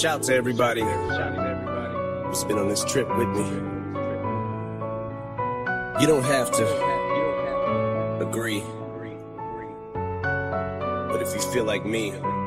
Shout to everybody who's been on this trip with me. You don't have to agree, but if you feel like me,